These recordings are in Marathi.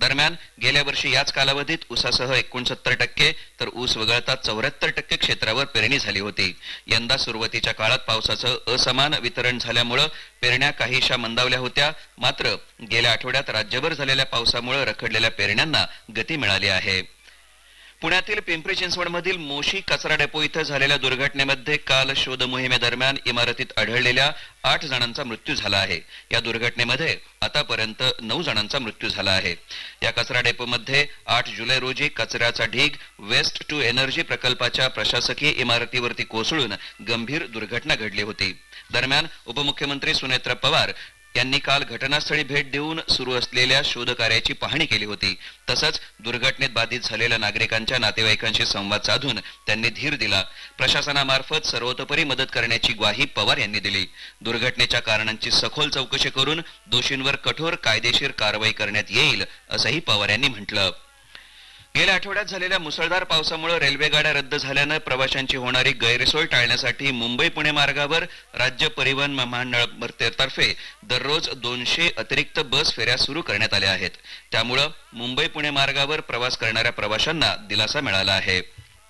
दरम्यान गेल्या वर्षी याच कालावधीत ऊसासह 69% तर ऊस वगळता 74% क्षेत्रावर पेरणी झाली होती. यंदा सुरुवातीच्या काळात पावसाचं असमान वितरण झाल्यामुळे पेरण्या काहीशा मंदावल्या होत्या. मात्र गेल्या आठवड्यात राज्यभर झालेल्या पावसामुळे रखडलेल्या पेरण्यांना गती मिळाली आहे. पुण्यातील पिंपरी चिंचवडमधील मोशी कचरा डेपो इथं झालेल्या दुर्घटनेमध्ये काल शोध मोहिमेदरम्यान इमारतीत आढळलेल्या 8 जणांचा मृत्यू झाला आहे. या दुर्घटनेमध्ये आतापर्यंत 9 जणांचा मृत्यू झाला आहे. या कचरा डेपोमध्ये 8 जुलै रोजी कचऱ्याचा ढीग वेस्ट टू एनर्जी प्रकल्पाच्या प्रशासकीय इमारतीवरती कोसळून गंभीर दुर्घटना घडली होती. दरम्यान उपमुख्यमंत्री सुनेत्र पवार यांनी काल घटनास्थळी भेट देऊन सुरू असलेल्या शोधकार्याची पाहणी केली होती. तसंच दुर्घटनेत बाधित झालेल्या नागरिकांच्या नातेवाईकांशी संवाद साधून त्यांनी धीर दिला. प्रशासनामार्फत सर्वतोपरी मदत करण्याची ग्वाही पवार यांनी दिली. दुर्घटनेच्या कारणांची सखोल चौकशी करून दोषींवर कठोर कायदेशीर कारवाई करण्यात येईल असंही पवार यांनी म्हटलं. गेल्या आठवड्यात झालेल्या मुसळधार पावसामुळे रेल्वे गाड्या रद्द झाल्यानं प्रवाशांची होणारी गैरसोय टाळण्यासाठी मुंबई पुणे मार्गावर राज्य परिवहन महामंडळातर्फे दररोज 200 अतिरिक्त बस फेऱ्या सुरू करण्यात आल्या आहेत. त्यामुळे मुंबई पुणे मार्गावर प्रवास करणाऱ्या प्रवाशांना दिलासा मिळाला आहे.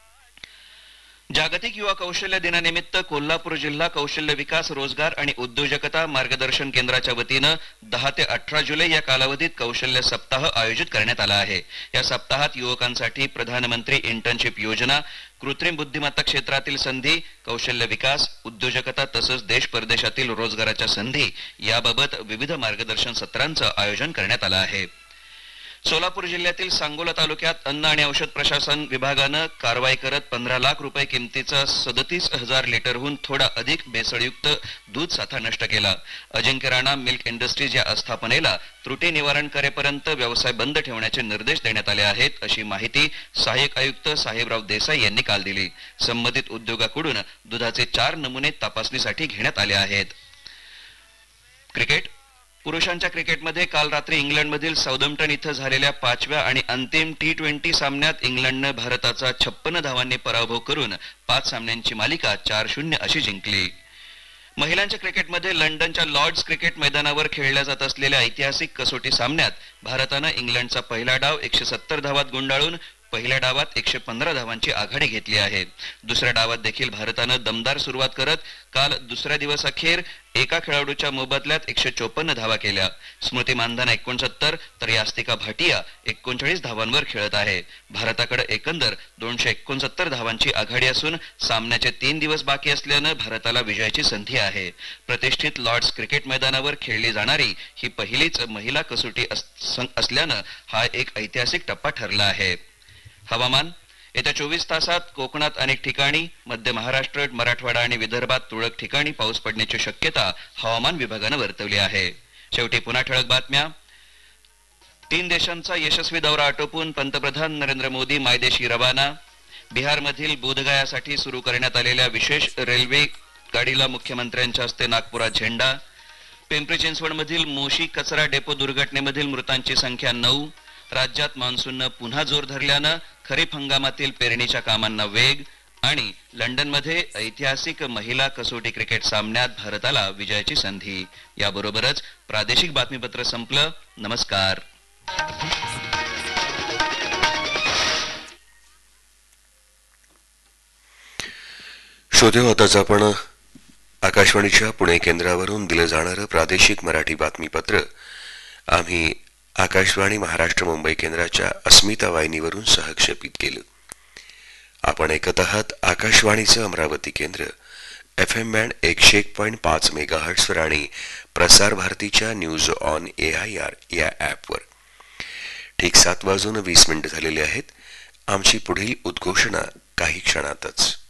जागतिक युवा कौशल्य दिनानिमित्त कोल्हापूर जिल्हा कौशल्य विकास रोजगार आणि उद्योजकता मार्गदर्शन केंद्राच्या वतीनं 10 ते 18 जुलै या कालावधीत कौशल्य सप्ताह आयोजित करण्यात आला आहे. या सप्ताहात युवकांसाठी प्रधानमंत्री इंटर्नशिप योजना, कृत्रिम बुद्धिमत्ता क्षेत्रातील संधी, कौशल्य विकास, उद्योजकता तसंच देश परदेशातील रोजगाराच्या संधी याबाबत विविध मार्गदर्शन सत्रांचं आयोजन करण्यात आलं आहे. सोलापूर जिल्ह्यातील सांगोला तालुक्यात अन्न आणि औषध प्रशासन विभागानं कारवाई करत 15 लाख रुपये किमतीचा 37,000 लिटरहून थोडा अधिक भेसळयुक्त दूध साठा नष्ट केला. अजिंक्य राणा मिल्क इंडस्ट्रीज या आस्थापनेला त्रुटी निवारण करेपर्यंत व्यवसाय बंद ठेवण्याचे निर्देश देण्यात आले आहेत, अशी माहिती सहाय्यक आयुक्त साहेबराव देसाई यांनी काल दिली. संबंधित उद्योगाकडून दुधाचे 4 नमुने तपासणीसाठी घेण्यात आले आहेत. क्रिकेट. पुरुषांच्या क्रिकेटमध्ये काल रात्री इंग्लंडमधील साउदम्प्टन इथं झालेल्या 5व्या आणि अंतिम T20 सामन्यात इंग्लंडनं भारताचा 56 धावांनी पराभव करून 5 सामन्यांची मालिका 4-0 अशी जिंकली. महिलांच्या क्रिकेटमध्ये लंडनच्या लॉर्ड्स क्रिकेट मैदानावर खेळल्या जात असलेल्या ऐतिहासिक कसोटी सामन्यात भारतानं इंग्लंडचा पहिला डाव 170 धावात गुंडाळून पहिल्या डावात 115 धावांची आघाडी घेतली आहे. दुसऱ्या डावात देखील भारतानं दमदार सुरुवात करत काल दुसऱ्या दिवसाअखेर एका खेळाडूच्या मोबदल्यात 154 धावा केल्या. स्मृती मानधना 69 तर यास्तिका भाटिया 39 धावांवर खेळत आहे. भारताकडे एकंदर 269 धावांची आघाडी असून सामन्याचे 3 दिवस बाकी असल्यानं भारताला विजयाची संधी आहे. प्रतिष्ठित लॉर्ड्स क्रिकेट मैदानावर खेळली जाणारी ही पहिलीच महिला कसोटी असल्यानं हा एक ऐतिहासिक टप्पा ठरला आहे. हवामान. येत्या 24 तासात कोकणात अनेक ठिकाणी, मध्य महाराष्ट्र, मराठवाडा आणि विदर्भात तुरळक ठिकाणी पाऊस पडण्याची शक्यता हवामान विभागानं वर्तवली आहे. शेवटी पुन्हा ठळक बातम्या. 3 देशांचा यशस्वी दौरा आटोपून पंतप्रधान नरेंद्र मोदी मायदेशी रवाना. बिहारमधील बोधगयासाठी सुरू करण्यात आलेल्या विशेष रेल्वे गाडीला मुख्यमंत्र्यांच्या हस्ते नागपुरात झेंडा. पिंपरी चिंचवडमधील मोशी कचरा डेपो दुर्घटनेमधील मृतांची संख्या 9. राज्यात मान्सूननं पुन्हा जोर धरल्यानं खरीप हंगामातील पेरणीच्या कामांना वेग. आणि लंडनमध्ये ऐतिहासिक महिला कसोटी क्रिकेट सामन्यात भारताला विजयाची संधी. याबरोबरच प्रादेशिक बातमीपत्र संपलं. नमस्कार. श्रोते, आताच आपण आकाशवाणीच्या पुणे केंद्रावरून दिलं जाणारं प्रादेशिक मराठी बातमीपत्र आम्ही आकाशवाणी महाराष्ट्र मुंबई केंद्राच्या अस्मिता वाहिनीवरून सहक्षेपित केलं. आपण ऐकत आहात आकाशवाणीचं अमरावती केंद्र FM बँड 101.5 मेगाहर्ट्झवर आणि प्रसार भारतीच्या न्यूज ऑन AIR या ॲपवर. ठीक 7:20 झालेले आहेत. आमची पुढील उद्घोषणा काही क्षणातच.